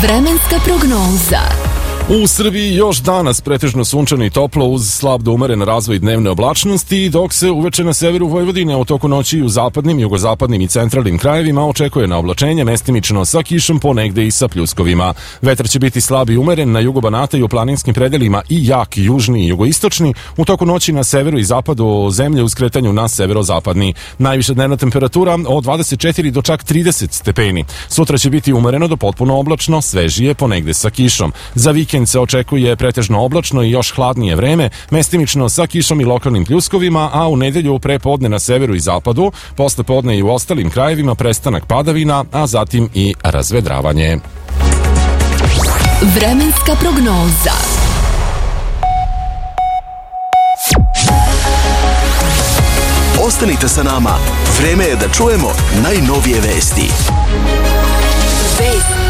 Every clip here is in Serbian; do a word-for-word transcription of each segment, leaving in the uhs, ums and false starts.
Vremenska prognoza. U Srbiji još danas pretežno sunčano i toplo uz slab do umeren razvoj dnevne oblačnosti, dok se uveče na severu Vojvodine, u toku noći i u zapadnim, jugozapadnim i centralnim krajevima očekuje na oblačenje, mestimično sa kišom, ponegde i sa pljuskovima. Vetar će biti slab i umeren na jugu Banata i u planinskim predelima i jak južni i jugoistočni, u toku noći na severu i zapadu zemlje uz kretanju na severozapadni. Najviša dnevna temperatura od dvadeset četiri do čak trideset stepeni. Sutra će biti umereno do potpuno oblačno, svežije, ponegde sa kišom. Za vikend se očekuje pretežno oblačno i još hladnije vreme, mestimično sa kišom i lokalnim pljuskovima, a u nedelju pre podne na severu i zapadu, posle podne i u ostalim krajevima prestanak padavina, a zatim i razvedravanje. Vremenska prognoza. Ostanite sa nama, vreme je da čujemo najnovije vesti. Vesti.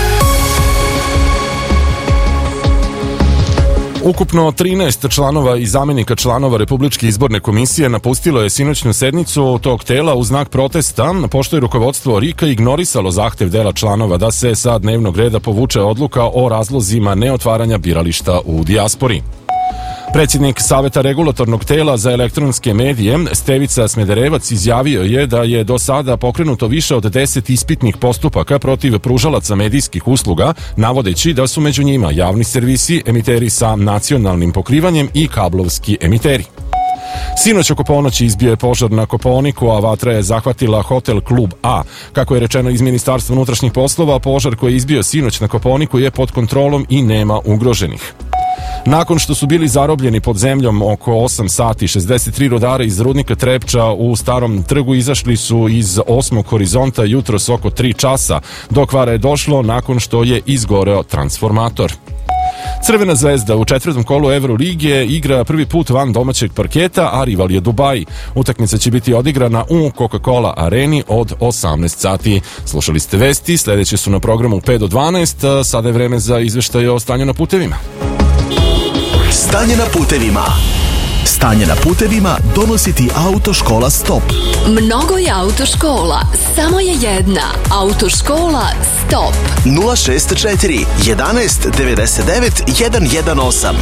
Ukupno trinaest članova i zamenika članova Republičke izborne komisije napustilo je sinoćnu sednicu tog tela u znak protesta, pošto je rukovodstvo R I K-a ignorisalo zahtev dela članova da se sa dnevnog reda povuče odluka o razlozima neotvaranja birališta u dijaspori. Predsjednik Saveta regulatornog tela za elektronske medije, Stevica Smederevac, izjavio je da je do sada pokrenuto više od deset ispitnih postupaka protiv pružalaca medijskih usluga, navodeći da su među njima javni servisi, emiteri sa nacionalnim pokrivanjem i kablovski emiteri. Sinoć oko ponoći izbio je požar na Kopaoniku, a vatra je zahvatila hotel Klub A. Kako je rečeno iz Ministarstva unutrašnjih poslova, požar koji je izbio sinoć na Kopaoniku je pod kontrolom i nema ugroženih. Nakon što su bili zarobljeni pod zemljom oko osam sati, šezdeset tri rudara iz rudnika Trepča u Starom trgu izašli su iz osmog horizonta jutros oko tri časa. Do kvara je došlo nakon što je izgoreo transformator. Crvena zvezda u četvrtom kolu Evrolige igra prvi put van domaćeg parketa, a rival je Dubai. Utakmica će biti odigrana u Coca-Cola areni od osamnaest sati. Slušali ste vesti, sledeće su na programu pet do dvanaest, sada je vreme za izveštaje o stanju na putevima. Stanje na putevima. Stanje na putevima donosi ti Autoškola Stop. Mnogo je autoškola, samo je jedna. Autoškola Stop. nula šest četiri jedanaest devedeset devet jedan jedan osam.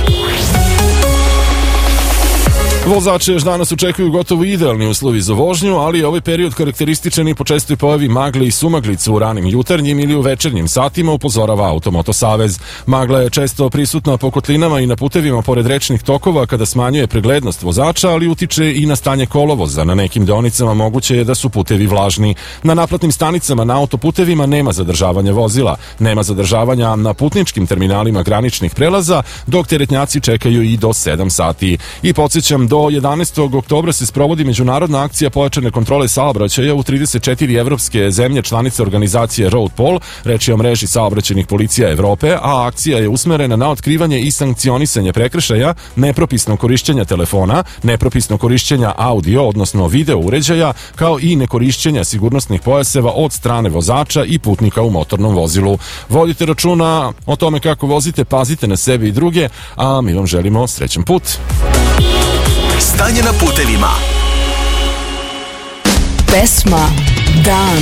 Vozače još danas očekuju gotovo idealni uslovi za vožnju, ali je ovaj period karakterističan i po čestoj pojavi magle i sumaglice u ranim jutarnjim ili u večernjim satima, upozorava Automoto Savez. Magla je često prisutna po kotlinama i na putevima pored rečnih tokova kada smanjuje preglednost vozača, ali utiče i na stanje kolovoza. Na nekim deonicama moguće je da su putevi vlažni. Na naplatnim stanicama na autoputevima nema zadržavanja vozila, nema zadržavanja na putničkim terminalima graničnih prelaza, dok teretnjaci čekaju i do sedam sati. I podsjećam, do jedanaestog oktobra se sprovodi međunarodna akcija pojačane kontrole saobraćaja u trideset četiri evropske zemlje članice organizacije Road Pol, reč je o mreži saobraćajnih policija Evrope, a akcija je usmerena na otkrivanje i sankcionisanje prekršaja, nepropisno korišćenja telefona, nepropisno korišćenja audio, odnosno video uređaja, kao i nekorišćenja sigurnosnih pojaseva od strane vozača i putnika u motornom vozilu. Vodite računa o tome kako vozite, pazite na sebe i druge, a mi vam želimo srećan put. Stanje na putevima. Pesma Dan.